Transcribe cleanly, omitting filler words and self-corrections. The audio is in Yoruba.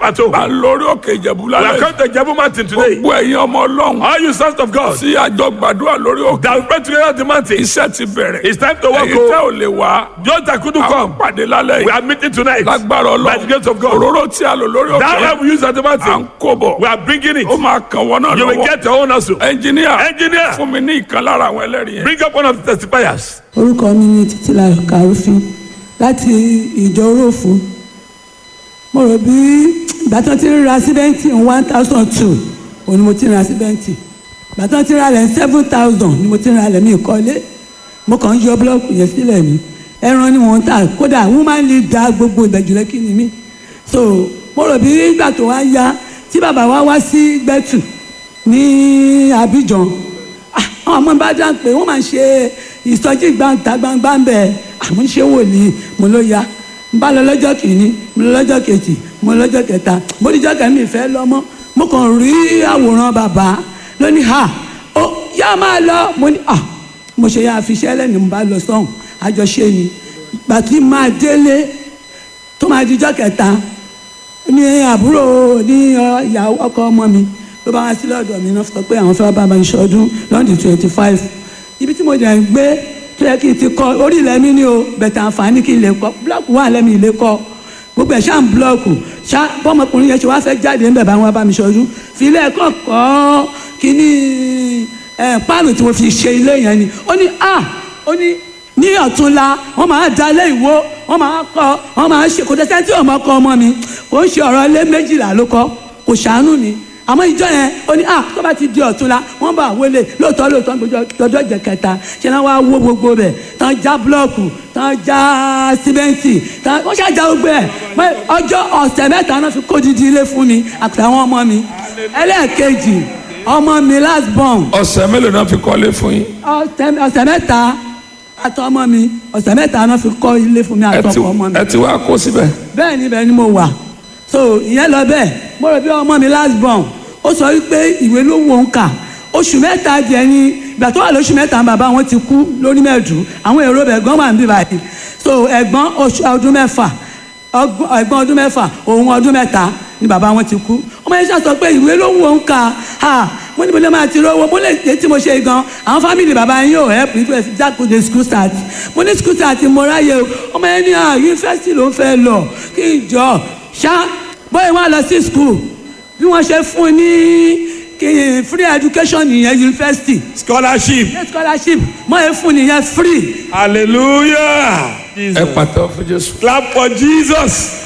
Plateau. bá lórí òkè Ìjẹ̀bú We are lálẹ́. coming to Jebu Mountain today. gbogbo ẹ̀yin ọmọ Ọlọ́run All you sons of God tí àjọ gbàdúrà lórí òkè. that will pray together on the mountain. iṣẹ́ ti bẹ̀rẹ̀. It's time to walk èyí tẹ́ home. ò lè wá. Those that couldn't àwọn come, pàdé lálẹ́ we yìí. are meeting tonight. lágbára By the Ọlọ́run. grace of God. òróró tí a lò lórí That òkè. one we use at the à ń mountain. kó bọ̀. We are bringing it. ó máa kàn wọ́n náà You will lọ́wọ́. get your own also. ẹnjìníà Engineer, fún mi ní ìkan lára àwọn ẹlẹ́rìí yẹn. bring up one of the testifiers. orúkọ mi ni Títílayọ̀ Kàrúfin láti ìjọ Róòfù. Mo rò bí ìgbà tí wọ́n ti ń ra síbẹ́ǹtì 1002 òun ni mo ti ń ra síbẹ́ǹtì. Ìgbà tí wọ́n ti ń ra lẹ̀ 7000 ni mo ti ń ra lẹ̀ mí ìkọ́lé. Mo kàn ń yọ búlọ́ọ̀kù yẹn sílẹ̀ ni. Ẹran ni mò ń tà, kódà woman leader gbogbo ìbẹ̀jùlẹ̀ kí ni mí. So mo rò bí ìgbà tó wá yá tí bàbá wa wá sí Gbẹ́tù ní Abidjan. Àwọn ọmọ bá dá pé wọ́n máa ń ṣe ìsọjí gbàǹtà gbangba ń bẹ̀. Àmọ́ ṣé wòlíì mo ló ya. N bá lọ lọ́jọ́ kìíní, mo lọ lọ́jọ́ kejì, mo lọ lọ́jọ́ kẹta. Mo ní jọ́ kẹ́mi ìfẹ́ lọ́mọ́. Mo kàn rí àwòrán bàbá lónìí ha. Ó yá máa lọ. Mo ní mo ṣe yá àfiṣẹ́ lẹ́nu mo bá lọ sọ́hùn. Àjọṣe ni. Gbàtí máa délé tó máa di jọ́ kẹta ní àbúrò ní ìyàwó ọkọ ọmọ mi ló bá wá sí lọ́dọ̀ mi náà sọ pé àwọn fẹ́ bá mi ṣọdún lọ́ndì 25 ibi tí mo jẹ́ ń gbé tó yẹ kí n ti kọ́ orí ilẹ̀ mi ni o bẹ̀tẹ̀ àǹfààní kí n lè kọ́ búlọ́ọ̀kù wà lẹ́mi ilé kọ́ gbogbo ẹ̀ ṣáà ń búlọ́ọ̀kù ṣá bọ́mọkùnrin yẹn ṣe wá fẹ́ jáde ń bẹ̀ bá wọn bá mi ṣọdún fi ilé ẹ̀kọ́ kọ́ kíní páànù tí mo fi ṣe ilé yẹn ni ó ní ní ọ̀túnla wọ́n máa dalẹ̀ ìwó wọ́n máa kọ́ wọ́n máa ṣe kò tẹ́tẹ́ tí ọmọ kọ́ ọmọ mi kò ń ṣe ọ̀rọ̀ ilé 12 ló kọ́ kò ṣàánú ni àmọ́ ìjọ yẹn ó ní tó bá ti di ọ̀túnla wọ́n bá wọlé lóòótọ́ gbọdọ̀ jẹ kẹta ṣe náà wá wó gbogbo bẹ̀ tán já búlọ́ọ̀kù tán já símẹ́ǹtì tán wọ́n ṣàjà gbogbo ẹ̀ ọjọ́ ọ̀sẹ̀ mẹ́ta náà fi kó didi ilé fún mi àtàwọn ọmọ mi ẹlẹ́ẹ̀kejì ọmọ mi last born. ọ̀sẹ̀ mélòó náà fi kọ́lé fún yín. ọ̀sẹ̀ mẹ́ta àtọ ọmọ mi ọ̀sẹ̀ mẹ́ta náà fi kọ́ ilé fún mi àtọkọ ọmọ mi. ẹ ti wá kó síbẹ̀. bẹ́ẹ̀ ni mo wà so ìyẹn lọ bẹ́ẹ̀ mo rò bí ọmọ mi last born ó sọ wípé ìwé ló wò ń kà oṣù mẹ́ta jẹ́ ní ìgbà tó wà lóṣù mẹ́ta bàbá wọn ti kú lórí mẹ́ẹ̀dù àwọn èrò bẹ̀ ẹ̀gbọ́n wà ń bí báyìí so ẹ̀gbọ́n ọdún mẹ́fà ẹ̀gbọ́n ọdún mẹ́fà òun ọdún mẹ́ta ni bàbá wọn ti kú ọmọ yẹn ṣàṣọ pé ìwé ló wò ń kà mo ní mo lè máa ti rówó mo lè ṣe tí mo ṣe gan àwọn fámìlì bàbá yín yóò help me to jákòó school start mo ní school start mo ráyè ọmọ yẹn ní yunifásitì ló ń fẹ́ lọ kí n jọ ṣá bóyá wọ́n lọ sí school bí wọ́n ṣe fún ní free education nìyẹn yunifásitì Scholarship. mo yẹ fún nìyẹn free. Hallelujah. ẹ pàtẹ́wọ́ fún Jésù. Clap for Jesus.